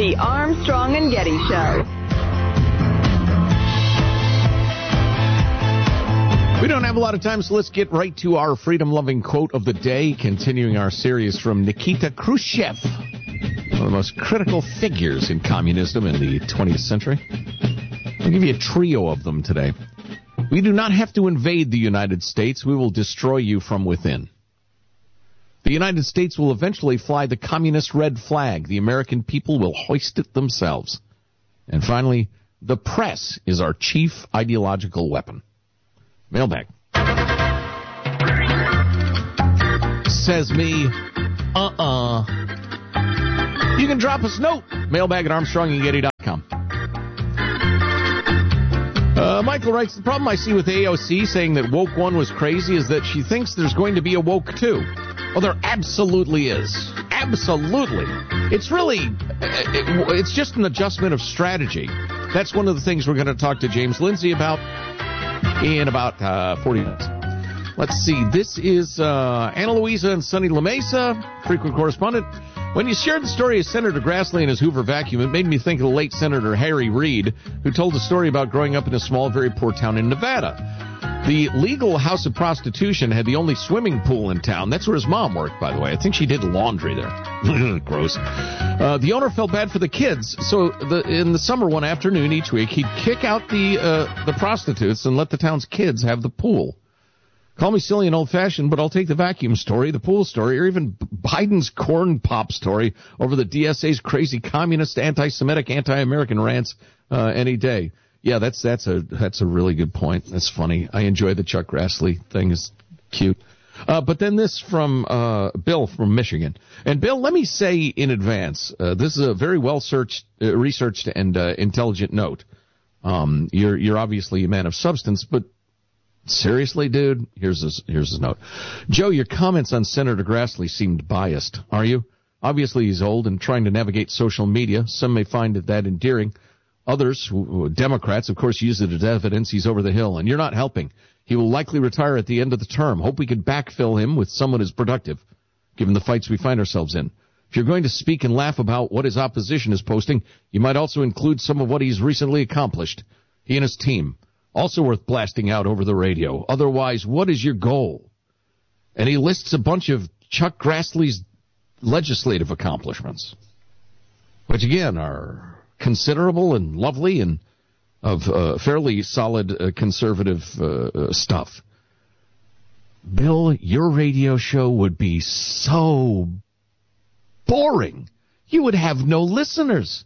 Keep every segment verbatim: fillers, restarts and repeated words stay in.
The Armstrong and Getty Show. We don't have a lot of time, so let's get right to our freedom-loving quote of the day, continuing our series from Nikita Khrushchev, one of the most critical figures in communism in the twentieth century. I'll give you a trio of them today. We do not have to invade the United States. We will destroy you from within. The United States will eventually fly the communist red flag. The American people will hoist it themselves. And finally, the press is our chief ideological weapon. Mailbag. Says me, uh-uh. You can drop us a note. Mailbag at Armstrong and Getty dot com. Uh, Michael writes, the problem I see with A O C saying that woke one was crazy is that she thinks there's going to be a woke two. Well, there absolutely is. Absolutely. It's really, it, it's just an adjustment of strategy. That's one of the things we're going to talk to James Lindsay about in about uh, forty minutes. Let's see. This is uh, Ana Luisa and Sonny La Mesa, frequent correspondent. When you shared the story of Senator Grassley and his Hoover vacuum, it made me think of the late Senator Harry Reid, who told a story about growing up in a small, very poor town in Nevada. The legal house of prostitution had the only swimming pool in town. That's where his mom worked, by the way. I think she did laundry there. Gross. Uh, the owner felt bad for the kids, so the, in the summer one afternoon each week, he'd kick out the uh, the prostitutes and let the town's kids have the pool. Call me silly and old-fashioned, but I'll take the vacuum story, the pool story, or even Biden's corn pop story over the D S A's crazy communist, anti-Semitic, anti-American rants uh, any day. Yeah, that's that's a that's a really good point. That's funny. I enjoy the Chuck Grassley thing. It's cute. Uh, but then this from uh, Bill from Michigan. And Bill, let me say in advance, uh, this is a very well searched, uh, researched and uh, intelligent note. Um, you're you're obviously a man of substance, but seriously, dude, here's his, here's his note. Joe, your comments on Senator Grassley seemed biased. Are you? Obviously, he's old and trying to navigate social media. Some may find that endearing. Others, Democrats, of course, use it as evidence he's over the hill, and you're not helping. He will likely retire at the end of the term. Hope we can backfill him with someone as productive, given the fights we find ourselves in. If you're going to speak and laugh about what his opposition is posting, you might also include some of what he's recently accomplished. He and his team. Also worth blasting out over the radio. Otherwise, what is your goal? And he lists a bunch of Chuck Grassley's legislative accomplishments, which, again, are considerable and lovely and of uh, fairly solid uh, conservative uh, uh, stuff. Bill, your radio show would be so boring. You would have no listeners.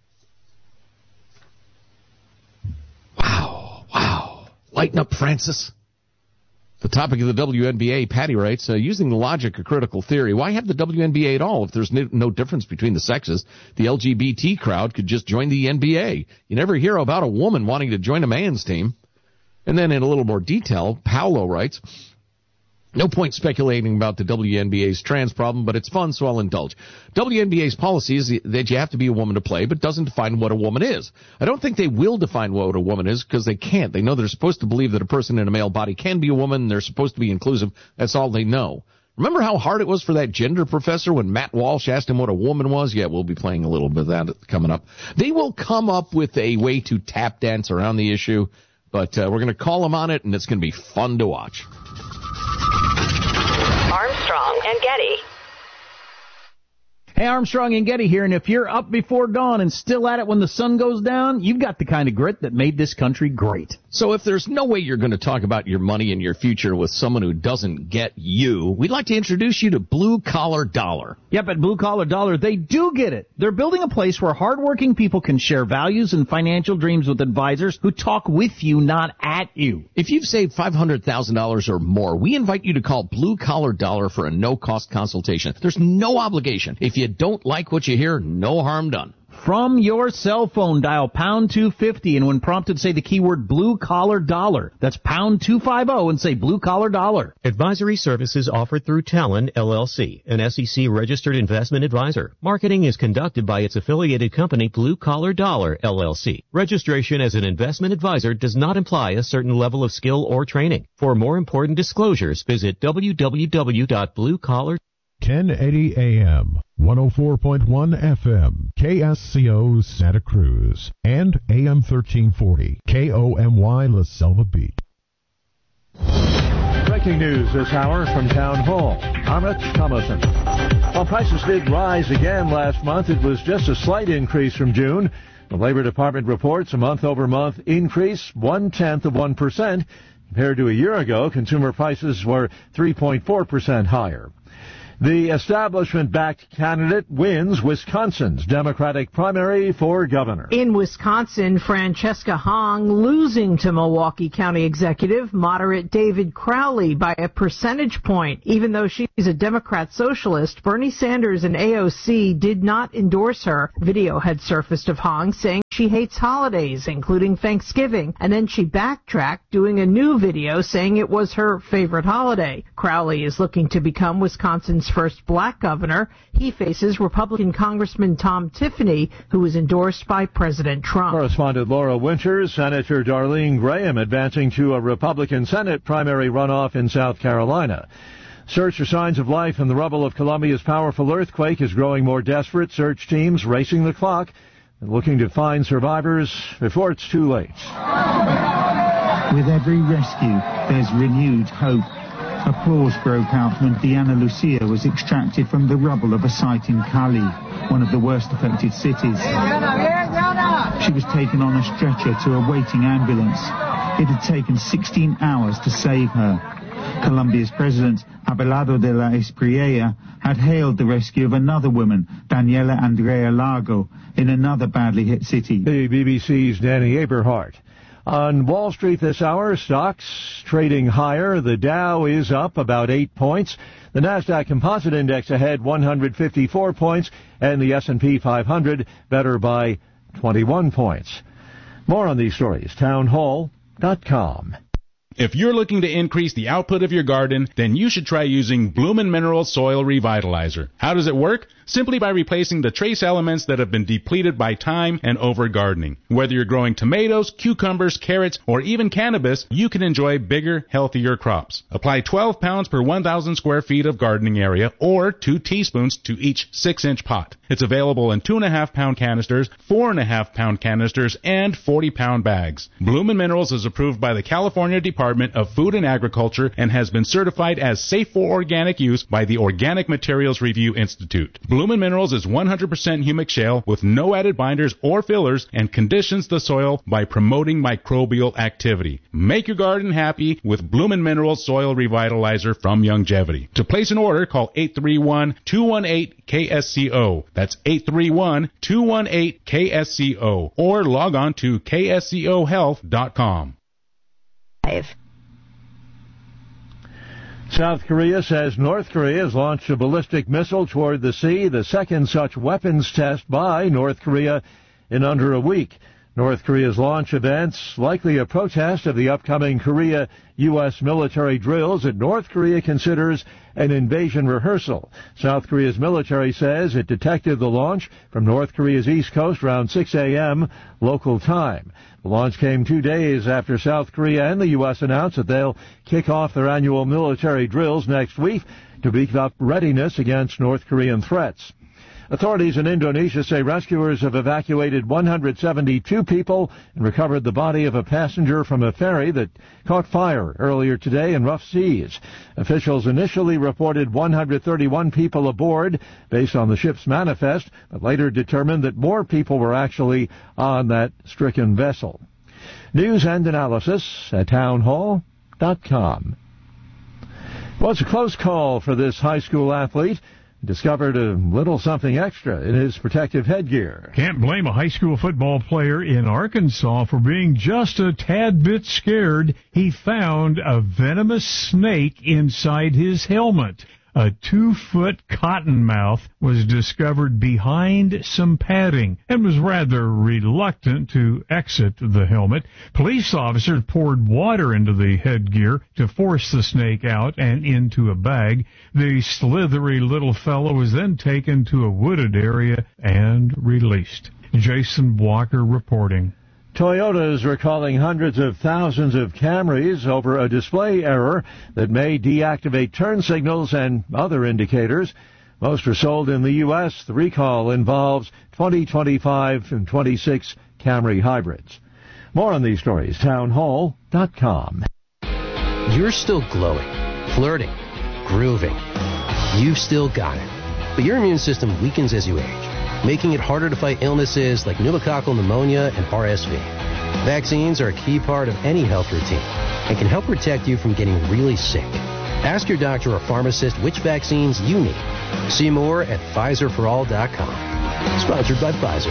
Wow, wow. Lighten up, Francis. The topic of the W N B A, Patty writes, uh, using the logic of critical theory, why have the W N B A at all if there's no, no difference between the sexes? The L G B T crowd could just join the N B A. You never hear about a woman wanting to join a man's team. And then in a little more detail, Paolo writes, no point speculating about the W N B A's trans problem, but it's fun, so I'll indulge. W N B A's policy is that you have to be a woman to play, but doesn't define what a woman is. I don't think they will define what a woman is because they can't. They know they're supposed to believe that a person in a male body can be a woman, and they're supposed to be inclusive. That's all they know. Remember how hard it was for that gender professor when Matt Walsh asked him what a woman was? Yeah, we'll be playing a little bit of that coming up. They will come up with a way to tap dance around the issue, but uh, we're going to call them on it, and it's going to be fun to watch. Armstrong and Getty. Hey, Armstrong and Getty here, and if you're up before dawn and still at it when the sun goes down, you've got the kind of grit that made this country great. So if there's no way you're going to talk about your money and your future with someone who doesn't get you, we'd like to introduce you to Blue Collar Dollar. Yep, at Blue Collar Dollar, they do get it. They're building a place where hardworking people can share values and financial dreams with advisors who talk with you, not at you. If you've saved five hundred thousand dollars or more, we invite you to call Blue Collar Dollar for a no-cost consultation. There's no obligation. If you don't like what you hear, no harm done. From your cell phone, dial pound two fifty, and when prompted, say the keyword Blue Collar Dollar. That's pound two fifty and say Blue Collar Dollar. Advisory services offered through Talon, L L C, an S E C-registered investment advisor. Marketing is conducted by its affiliated company, Blue Collar Dollar, L L C. Registration as an investment advisor does not imply a certain level of skill or training. For more important disclosures, visit w w w dot blue collar ten eighty A M, one oh four point one F M, K S C O Santa Cruz, and A M thirteen forty, K O M Y La Selva Beach. Breaking news this hour from Town Hall. I'm Rich Thomason. While prices did rise again last month, it was just a slight increase from June. The Labor Department reports a month-over-month increase, one-tenth of one percent. Compared to a year ago, consumer prices were three point four percent higher. The establishment-backed candidate wins Wisconsin's Democratic primary for governor. In Wisconsin, Francesca Hong losing to Milwaukee County Executive moderate David Crowley by a percentage point. Even though she's a Democrat socialist, Bernie Sanders and A O C did not endorse her. Video had surfaced of Hong saying she hates holidays, including Thanksgiving, and then she backtracked, doing a new video saying it was her favorite holiday. Crowley is looking to become Wisconsin's first black governor. He faces Republican Congressman Tom Tiffany, who was endorsed by President Trump. Correspondent Laura Winters, Senator Darlene Graham advancing to a Republican Senate primary runoff in South Carolina. Search for signs of life in the rubble of Colombia's powerful earthquake is growing more desperate. Search teams racing the clock and looking to find survivors before it's too late. With every rescue, there's renewed hope. Applause broke out when Diana Lucia was extracted from the rubble of a site in Cali, one of the worst affected cities. She was taken on a stretcher to a waiting ambulance. It had taken sixteen hours to save her. Colombia's president, Abelardo de la Espriella, had hailed the rescue of another woman, Daniela Andrea Lago, in another badly hit city. The B B C's Danny Aberhart. On Wall Street this hour, stocks trading higher. The Dow is up about eight points. The NASDAQ Composite Index ahead one hundred fifty-four points, and the S and P five hundred better by twenty-one points. More on these stories, town hall dot com. If you're looking to increase the output of your garden, then you should try using Bloomin' Minerals Soil Revitalizer. How does it work? Simply by replacing the trace elements that have been depleted by time and over-gardening. Whether you're growing tomatoes, cucumbers, carrots, or even cannabis, you can enjoy bigger, healthier crops. Apply twelve pounds per one thousand square feet of gardening area, or two teaspoons to each six inch pot. It's available in two point five pound canisters, four point five pound canisters, and forty pound bags. Bloomin' Minerals is approved by the California Department of Food and Agriculture and has been certified as safe for organic use by the Organic Materials Review Institute. Bloomin' Minerals is one hundred percent humic shale with no added binders or fillers and conditions the soil by promoting microbial activity. Make your garden happy with Bloomin' Minerals Soil Revitalizer from Youngevity. To place an order, call eight three one, two one eight, K S C O. That's eight three one, two one eight, K S C O. Or log on to K S C O health dot com. South Korea says North Korea has launched a ballistic missile toward the sea, the second such weapons test by North Korea in under a week. North Korea's launch events likely a protest of the upcoming Korea-U S military drills that North Korea considers an invasion rehearsal. South Korea's military says it detected the launch from North Korea's east coast around six a.m. local time. The launch came two days after South Korea and the U S announced that they'll kick off their annual military drills next week to beef up readiness against North Korean threats. Authorities in Indonesia say rescuers have evacuated one hundred seventy-two people and recovered the body of a passenger from a ferry that caught fire earlier today in rough seas. Officials initially reported one hundred thirty-one people aboard based on the ship's manifest, but later determined that more people were actually on that stricken vessel. News and analysis at town hall dot com. Well, it's a close call for this high school athlete. Discovered a little something extra in his protective headgear. Can't blame a high school football player in Arkansas for being just a tad bit scared. He found a venomous snake inside his helmet. A two-foot cottonmouth was discovered behind some padding and was rather reluctant to exit the helmet. Police officers poured water into the headgear to force the snake out and into a bag. The slithery little fellow was then taken to a wooded area and released. Jason Walker reporting. Toyota is recalling hundreds of thousands of Camrys over a display error that may deactivate turn signals and other indicators. Most are sold in the U S. The recall involves twenty twenty-five and twenty-six Camry hybrids. More on these stories, town hall dot com. You're still glowing, flirting, grooving. You've still got it. But your immune system weakens as you age, making it harder to fight illnesses like pneumococcal pneumonia and R S V. Vaccines are a key part of any health routine and can help protect you from getting really sick. Ask your doctor or pharmacist which vaccines you need. See more at Pfizer for all dot com. Sponsored by Pfizer.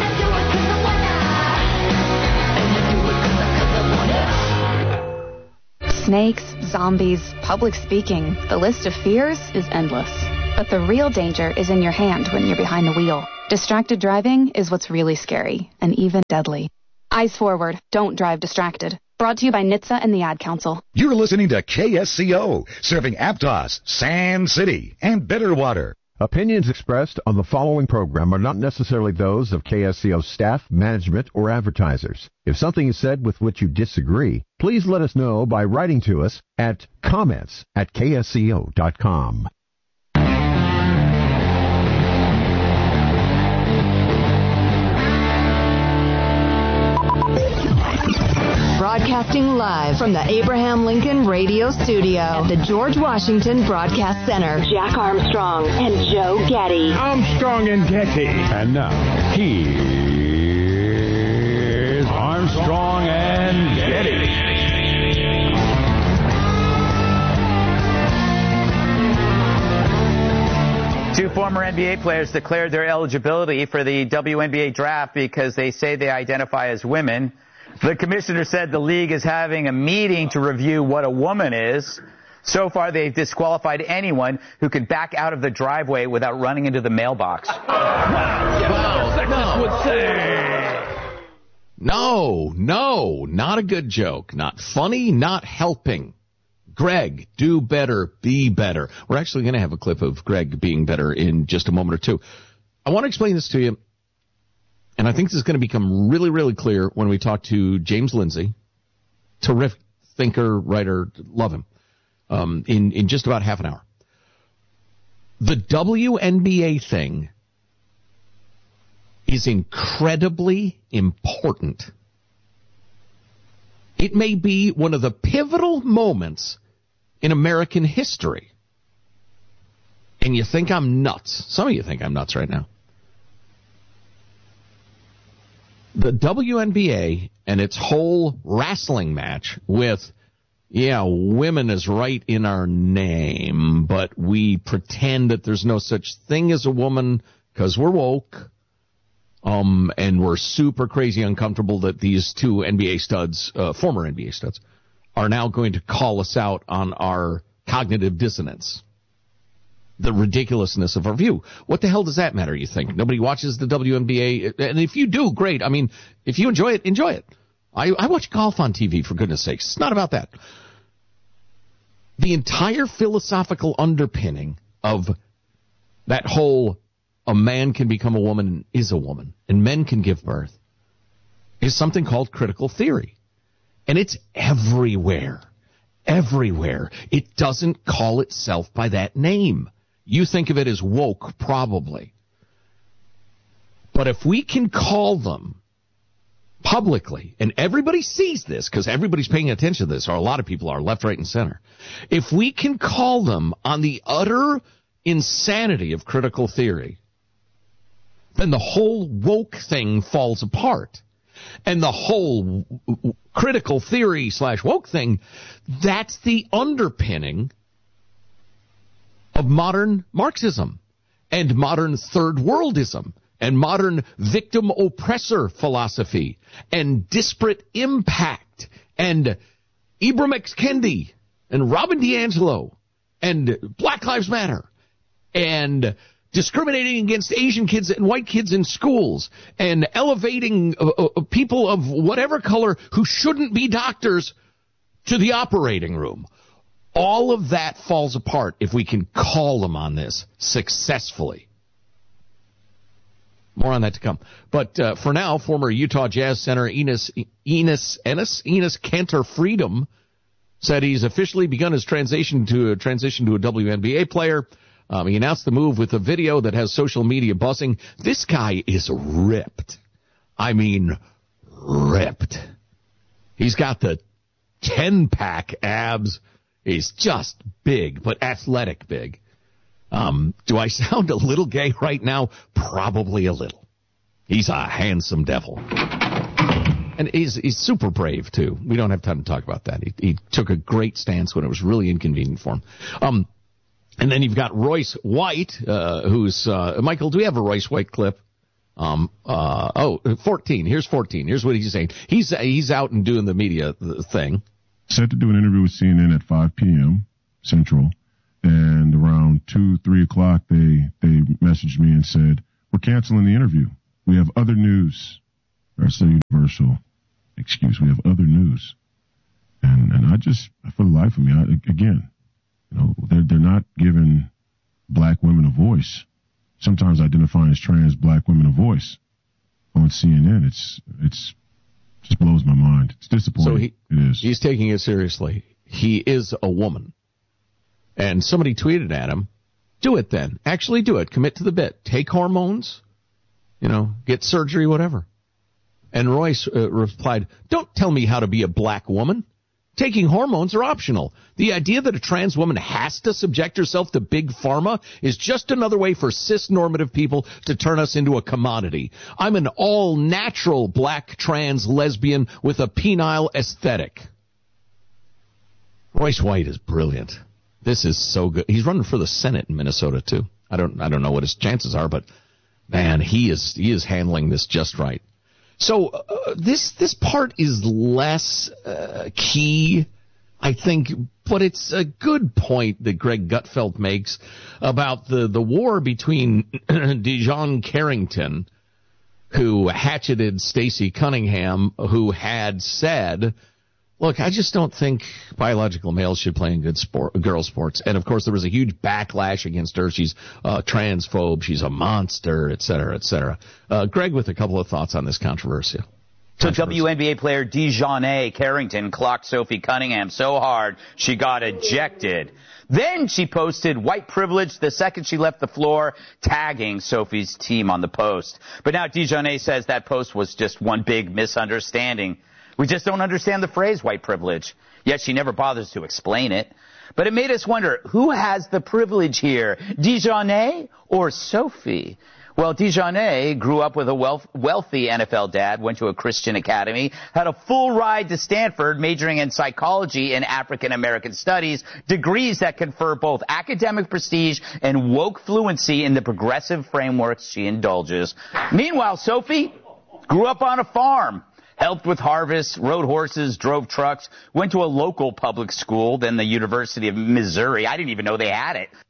Snakes, zombies, public speaking. The list of fears is endless. But the real danger is in your hand when you're behind the wheel. Distracted driving is what's really scary and even deadly. Eyes forward. Don't drive distracted. Brought to you by N H T S A and the Ad Council. You're listening to K S C O, serving Aptos, Sand City, and Bitterwater. Opinions expressed on the following program are not necessarily those of K S C O staff, management, or advertisers. If something is said with which you disagree, please let us know by writing to us at comments at K S C O dot com. Broadcasting live from the Abraham Lincoln Radio Studio at the George Washington Broadcast Center. Jack Armstrong and Joe Getty. Armstrong and Getty. And now, here's Armstrong and Getty. Two former N B A players declared their eligibility for the W N B A draft because they say they identify as women. The commissioner said the league is having a meeting to review what a woman is. So far, they've disqualified anyone who could back out of the driveway without running into the mailbox. Well, no. Would say. no, no, not a good joke. Not funny, not helping. Greg, do better, be better. We're actually going to have a clip of Greg being better in just a moment or two. I want to explain this to you. And I think this is going to become really, really clear when we talk to James Lindsay, terrific thinker, writer, love him, um, in, in just about half an hour. The W N B A thing is incredibly important. It may be one of the pivotal moments in American history. And you think I'm nuts. Some of you think I'm nuts right now. The W N B A and its whole wrestling match with, yeah, women is right in our name, but we pretend that there's no such thing as a woman because we're woke, um, and we're super crazy uncomfortable that these two N B A studs, uh, former N B A studs, are now going to call us out on our cognitive dissonance. The ridiculousness of our view. What the hell does that matter, you think? Nobody watches the W N B A. And if you do, great. I mean, if you enjoy it, enjoy it. I, I watch golf on T V, for goodness sakes. It's not about that. The entire philosophical underpinning of that whole a man can become a woman and is a woman, and men can give birth, is something called critical theory. And it's everywhere. Everywhere. It doesn't call itself by that name. You think of it as woke, probably. But if we can call them publicly, and everybody sees this because everybody's paying attention to this, or a lot of people are, left, right, and center. If we can call them on the utter insanity of critical theory, then the whole woke thing falls apart. And the whole critical theory slash woke thing, that's the underpinning of modern Marxism and modern third worldism and modern victim-oppressor philosophy and disparate impact and Ibram X. Kendi and Robin DiAngelo and Black Lives Matter and discriminating against Asian kids and white kids in schools and elevating uh, uh, people of whatever color who shouldn't be doctors to the operating room. All of that falls apart if we can call them on this successfully. More on that to come. But uh, for now, former Utah Jazz center Enes, Enes, Enes, Enes Kanter Freedom said he's officially begun his transition to a transition to a W N B A player. Um, he announced the move with a video that has social media buzzing. This guy is ripped. I mean, ripped. He's got the ten-pack abs. He's just big, but athletic big. Um, do I sound a little gay right now? Probably a little. He's a handsome devil. And he's he's super brave, too. We don't have time to talk about that. He, he took a great stance when it was really inconvenient for him. Um, and then you've got Royce White, uh, who's, uh, Michael, do we have a Royce White clip? Um, uh, oh, fourteen. Here's fourteen. Here's what he's saying. He's, he's out and doing the media thing. Set to do an interview with C N N at five p.m. Central. And around two, three o'clock, they, they messaged me and said, we're canceling the interview. We have other news. That's the universal excuse. We have other news. And, and I just, for the life of me, I, again, you know, they're, they're not giving black women a voice. Sometimes identifying as trans black women a voice on C N N. It's, it's, just blows my mind. It's disappointing. So he, it is. He's taking it seriously. He is a woman. And somebody tweeted at him, do it then. Actually do it. Commit to the bit. Take hormones, you know, get surgery, whatever. And Royce uh, replied, don't tell me how to be a black woman. Taking hormones are optional. The idea that a trans woman has to subject herself to big pharma is just another way for cis-normative people to turn us into a commodity. I'm an all-natural black trans lesbian with a penile aesthetic. Royce White is brilliant. This is so good. He's running for the Senate in Minnesota, too. I don't I don't know what his chances are, but, man, he is he is handling this just right. So uh, this this part is less uh, key, I think, but it's a good point that Greg Gutfeld makes about the, the war between Dijon Carrington, who hatcheted Stacey Cunningham, who had said, look, I just don't think biological males should play in good sport, girl sports. And, of course, there was a huge backlash against her. She's uh, transphobe. She's a monster, et cetera, et cetera. Uh, Greg with a couple of thoughts on this controversy. So W N B A player Dijon Carrington clocked Sophie Cunningham so hard she got ejected. Then she posted white privilege the second she left the floor, tagging Sophie's team on the post. But now Dijon says that post was just one big misunderstanding. We just don't understand the phrase white privilege. Yet she never bothers to explain it. But it made us wonder, who has the privilege here, Dijon or Sophie? Well, Dijon grew up with a wealth, wealthy N F L dad, went to a Christian academy, had a full ride to Stanford, majoring in psychology and African American studies, degrees that confer both academic prestige and woke fluency in the progressive frameworks she indulges. Meanwhile, Sophie grew up on a farm. Helped with harvests, rode horses, drove trucks, went to a local public school, then the University of Missouri. I didn't even know they had it.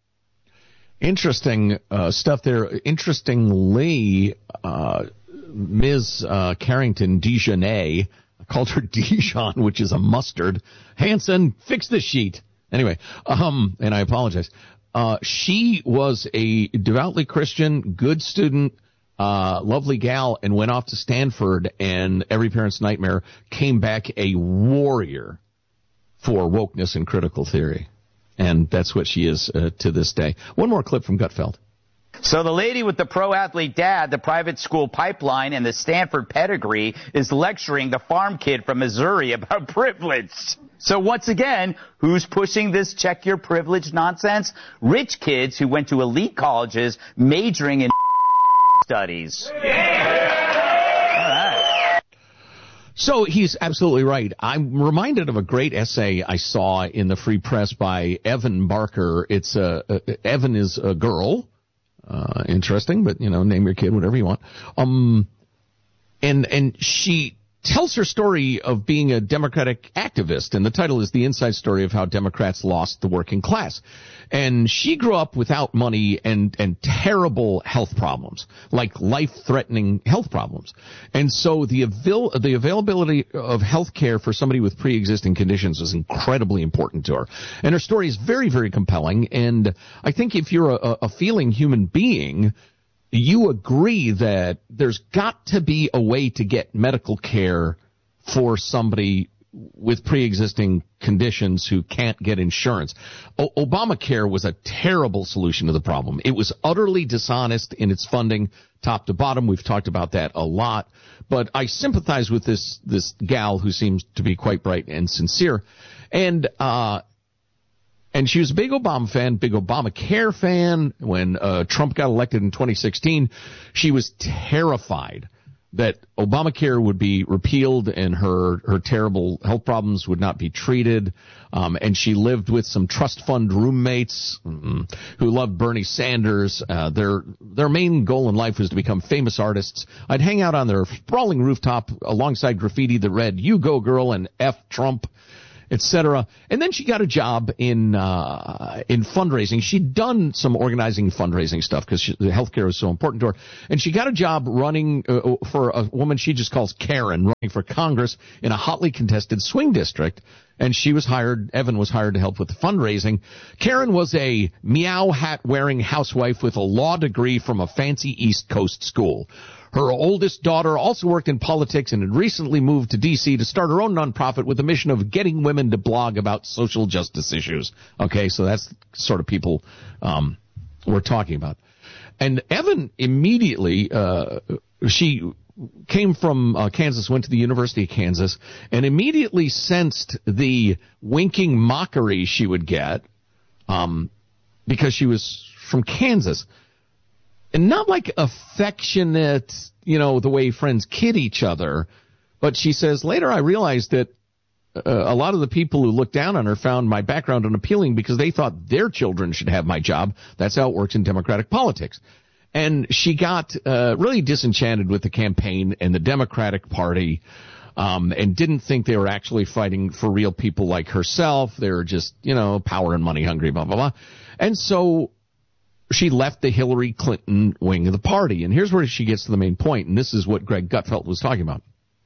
Interesting uh, stuff there. Interestingly, uh, Miz Uh, Carrington Dijon called her Dijon, which is a mustard. Hanson, fix the sheet. Anyway, um, and I apologize. Uh, she was a devoutly Christian, good student, Uh, lovely gal, and went off to Stanford, and every parent's nightmare, came back a warrior for wokeness and critical theory. And that's what she is uh, to this day. One more clip from Gutfeld. So the lady with the pro-athlete dad, the private school pipeline, and the Stanford pedigree is lecturing the farm kid from Missouri about privilege. So once again, who's pushing this check your privilege nonsense? Rich kids who went to elite colleges majoring in studies. Yeah. So he's absolutely right. I'm reminded of a great essay I saw in the Free Press by Evan Barker. It's a, uh, Evan is a girl. Uh, interesting, but, you know, name your kid whatever you want. Um, and, and she tells her story of being a Democratic activist, and the title is The Inside Story of How Democrats Lost the Working Class. And she grew up without money and, and terrible health problems, like life-threatening health problems. And so the avail- the availability of health care for somebody with pre-existing conditions was incredibly important to her. And her story is very, very compelling, and I think if you're a, a feeling human being, you agree that there's got to be a way to get medical care for somebody with pre-existing conditions who can't get insurance. O- Obamacare was a terrible solution to the problem. It was utterly dishonest in its funding, top to bottom. We've talked about that a lot. But I sympathize with this this gal who seems to be quite bright and sincere. And uh And she was a big Obama fan, big Obamacare fan. When uh, Trump got elected in twenty sixteen, she was terrified that Obamacare would be repealed and her, her terrible health problems would not be treated. Um, and she lived with some trust fund roommates mm, who loved Bernie Sanders. Uh, their their main goal in life was to become famous artists. I'd hang out on their sprawling rooftop alongside graffiti that read, "You go, girl," and "F Trump," et cetera. And then she got a job in uh in fundraising. She'd done some organizing fundraising stuff because healthcare was so important to her. And she got a job running uh, for a woman she just calls Karen, running for Congress in a hotly contested swing district. And she was hired, Evan was hired to help with the fundraising. Karen was a meow hat wearing housewife with a law degree from a fancy East Coast school. Her oldest daughter also worked in politics and had recently moved to D C to start her own nonprofit with the mission of getting women to blog about social justice issues. Okay, so that's the sort of people um, we're talking about. And Evan immediately, uh, she came from uh, Kansas, went to the University of Kansas, and immediately sensed the winking mockery she would get um, because she was from Kansas. And not like affectionate, you know, the way friends kid each other. But she says, later I realized that uh, a lot of the people who looked down on her found my background unappealing because they thought their children should have my job. That's how it works in Democratic politics. And she got uh, really disenchanted with the campaign and the Democratic Party um, and didn't think they were actually fighting for real people like herself. They were just, you know, power and money hungry, blah, blah, blah. And so she left the Hillary Clinton wing of the party. And here's where she gets to the main point, and this is what Greg Gutfeld was talking about.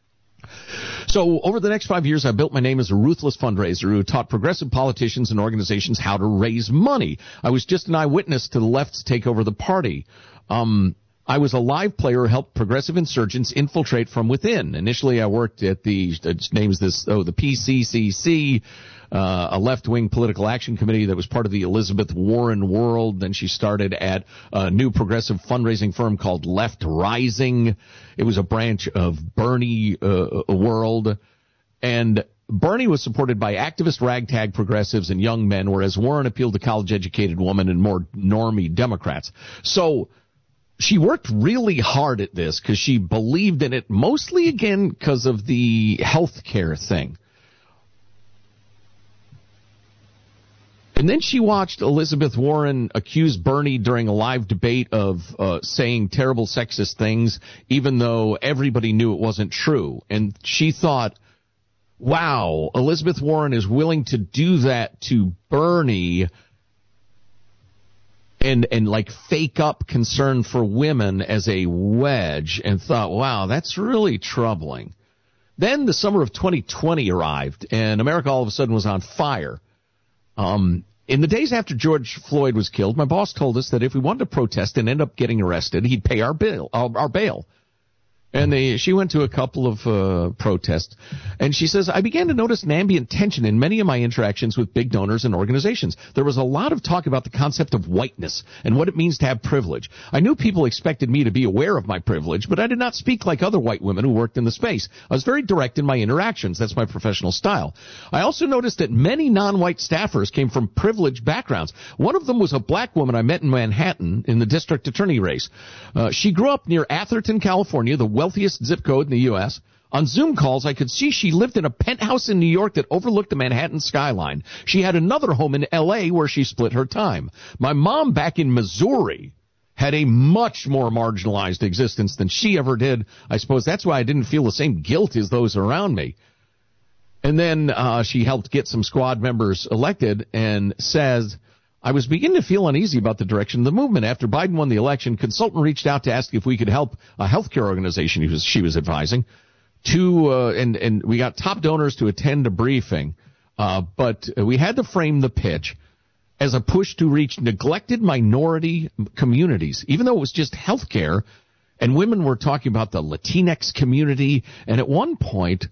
So over the next five years, I built my name as a ruthless fundraiser who taught progressive politicians and organizations how to raise money. I was just an eyewitness to the left's take over the party. Um, I was a live player who helped progressive insurgents infiltrate from within. Initially, I worked at the, it names this, oh, the P C C C, uh, a left-wing political action committee that was part of the Elizabeth Warren world. Then she started at a new progressive fundraising firm called Left Rising. It was a branch of Bernie uh, world. And Bernie was supported by activist ragtag progressives and young men, whereas Warren appealed to college-educated women and more normie Democrats. So she worked really hard at this because she believed in it, mostly, again, because of the health care thing. And then she watched Elizabeth Warren accuse Bernie during a live debate of uh, saying terrible sexist things, even though everybody knew it wasn't true. And she thought, wow, Elizabeth Warren is willing to do that to Bernie and and like fake up concern for women as a wedge, and thought, wow, that's really troubling. Then the summer of twenty twenty arrived, and America all of a sudden was on fire. Um, in the days after George Floyd was killed, my boss told us that if we wanted to protest and end up getting arrested, he'd pay our bill, our, our bail. And they, she went to a couple of uh, protests, and she says, I began to notice an ambient tension in many of my interactions with big donors and organizations. There was a lot of talk about the concept of whiteness and what it means to have privilege. I knew people expected me to be aware of my privilege, but I did not speak like other white women who worked in the space. I was very direct in my interactions. That's my professional style. I also noticed that many non-white staffers came from privileged backgrounds. One of them was a black woman I met in Manhattan in the district attorney race. Uh, she grew up near Atherton, California, the wealthiest zip code in the U S On Zoom calls, I could see she lived in a penthouse in New York that overlooked the Manhattan skyline. She had another home in L A where she split her time. My mom back in Missouri had a much more marginalized existence than she ever did. I suppose that's why I didn't feel the same guilt as those around me. And then uh, she helped get some squad members elected and says, I was beginning to feel uneasy about the direction of the movement. After Biden won the election, consultant reached out to ask if we could help a healthcare organization he was, she was advising. To, uh, and, and we got top donors to attend a briefing, uh, but we had to frame the pitch as a push to reach neglected minority communities, even though it was just healthcare, and women were talking about the Latinx community, and at one point,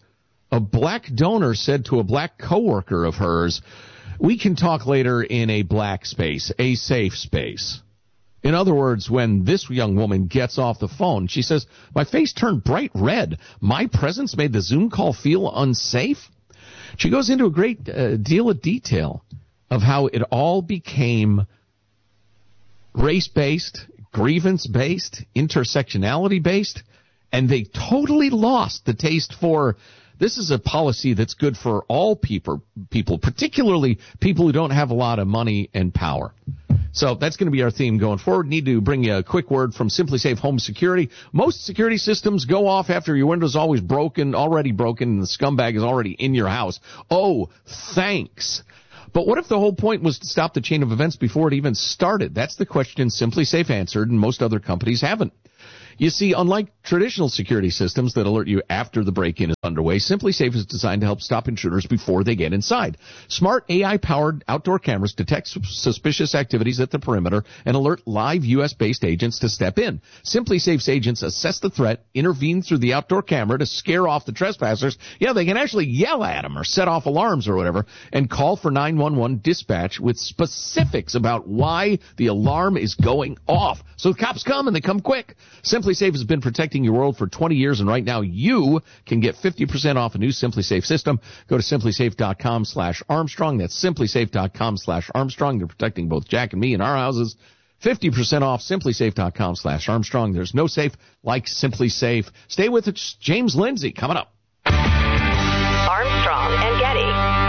A black donor said to a black coworker of hers, "We can talk later in a black space, a safe space." In other words, when this young woman gets off the phone, she says, "My face turned bright red. My presence made the Zoom call feel unsafe." She goes into a great uh, deal of detail of how it all became race-based, grievance-based, intersectionality-based, and they totally lost the taste for, this is a policy that's good for all people, people, particularly people who don't have a lot of money and power. So that's going to be our theme going forward. Need to bring you a quick word from SimpliSafe Home Security. Most security systems go off after your window's always broken, already broken, and the scumbag is already in your house. Oh, thanks. But what if the whole point was to stop the chain of events before it even started? That's the question SimpliSafe answered, and most other companies haven't. You see, unlike traditional security systems that alert you after the break-in is underway, SimpliSafe is designed to help stop intruders before they get inside. Smart A I-powered outdoor cameras detect suspicious activities at the perimeter and alert live U S-based agents to step in. SimpliSafe's agents assess the threat, intervene through the outdoor camera to scare off the trespassers. Yeah, they can actually yell at them or set off alarms or whatever, and call for nine one one dispatch with specifics about why the alarm is going off. So the cops come, and they come quick. SimpliSafe has been protecting your world for twenty years, and right now you can get fifty percent off a new SimpliSafe system. Go to simplysafe.com slash Armstrong. That's simplysafe.com slash Armstrong. They're protecting both Jack and me in our houses. fifty percent off simplysafe.com slash Armstrong. There's no safe like SimpliSafe. Stay with it. James Lindsay coming up. Armstrong and Getty.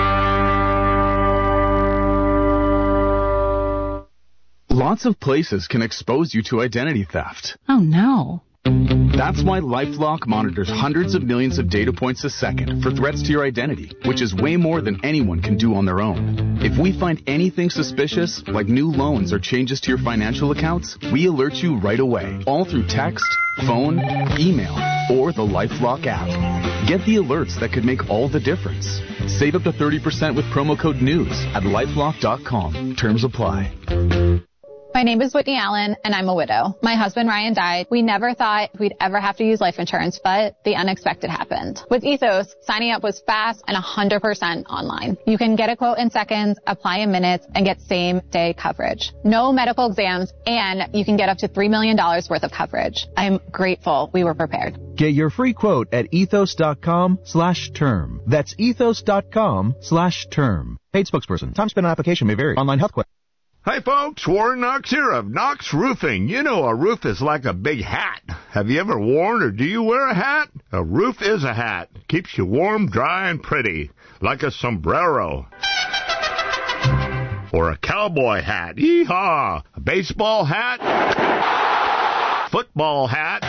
Lots of places can expose you to identity theft. Oh, no. That's why LifeLock monitors hundreds of millions of data points a second for threats to your identity, which is way more than anyone can do on their own. If we find anything suspicious, like new loans or changes to your financial accounts, we alert you right away, all through text, phone, email, or the LifeLock app. Get the alerts that could make all the difference. Save up to thirty percent with promo code NEWS at lifelock dot com. Terms apply. My name is Whitney Allen, and I'm a widow. My husband, Ryan, died. We never thought we'd ever have to use life insurance, but the unexpected happened. With Ethos, signing up was fast and one hundred percent online. You can get a quote in seconds, apply in minutes, and get same-day coverage. No medical exams, and you can get up to three million dollars worth of coverage. I'm grateful we were prepared. Get your free quote at ethos.com slash term. That's ethos.com slash term. Paid spokesperson. Time spent on application may vary. Online health question. Hi folks, Warren Knox here of Knox Roofing. You know a roof is like a big hat. Have you ever worn or do you wear a hat? A roof is a hat. Keeps you warm, dry, and pretty. Like a sombrero. Or a cowboy hat. Yeehaw! A baseball hat. Football hat.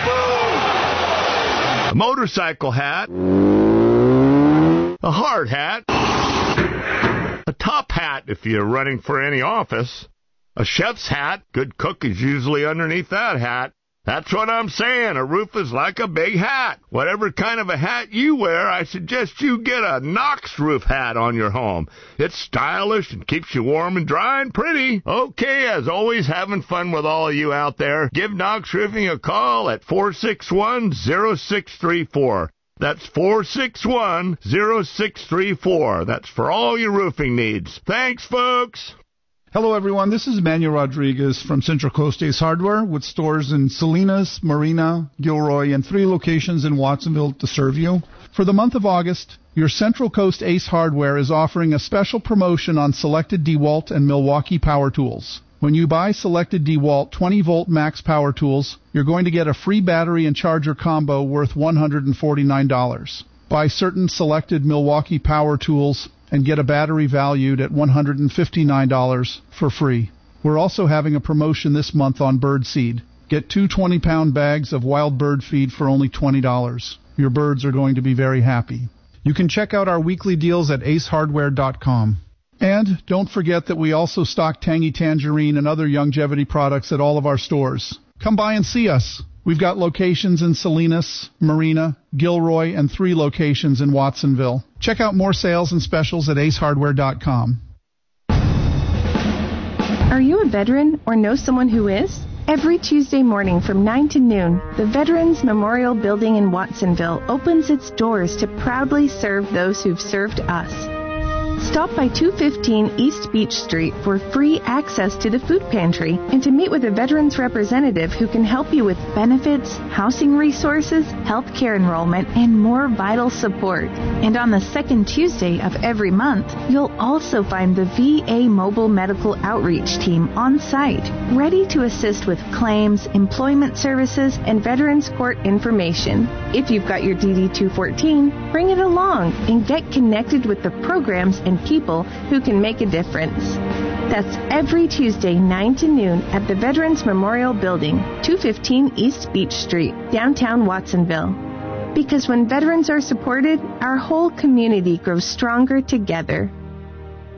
A motorcycle hat. A hard hat. A top hat if you're running for any office. A chef's hat. Good cook is usually underneath that hat. That's what I'm saying. A roof is like a big hat. Whatever kind of a hat you wear, I suggest you get a Knox roof hat on your home. It's stylish and keeps you warm and dry and pretty. Okay, as always, having fun with all of you out there. Give Knox Roofing a call at four six one, zero six three four. That's four six one, zero six three four. That's for all your roofing needs. Thanks, folks. Hello, everyone. This is Emmanuel Rodriguez from Central Coast Ace Hardware with stores in Salinas, Marina, Gilroy, and three locations in Watsonville to serve you. For the month of August, your Central Coast Ace Hardware is offering a special promotion on selected DeWalt and Milwaukee power tools. When you buy selected DeWalt twenty volt max power tools, you're going to get a free battery and charger combo worth one hundred forty-nine dollars. Buy certain selected Milwaukee power tools and get a battery valued at one hundred fifty-nine dollars for free. We're also having a promotion this month on bird seed. Get two twenty pound bags of wild bird feed for only twenty dollars. Your birds are going to be very happy. You can check out our weekly deals at ace hardware dot com. And don't forget that we also stock Tangy Tangerine and other Youngevity products at all of our stores. Come by and see us. We've got locations in Salinas, Marina, Gilroy, and three locations in Watsonville. Check out more sales and specials at ace hardware dot com. Are you a veteran or know someone who is? Every Tuesday morning from nine to noon, the Veterans Memorial Building in Watsonville opens its doors to proudly serve those who've served us. Stop by two fifteen East Beach Street for free access to the food pantry and to meet with a veterans representative who can help you with benefits, housing resources, health care enrollment, and more vital support. And on the second Tuesday of every month, you'll also find the V A Mobile Medical Outreach Team on site, ready to assist with claims, employment services, and Veterans Court information. If you've got your D D two fourteen, bring it along and get connected with the programs and people who can make a difference. That's every Tuesday, nine to noon at the Veterans Memorial Building, two fifteen East Beach Street, downtown Watsonville. Because when veterans are supported, our whole community grows stronger together.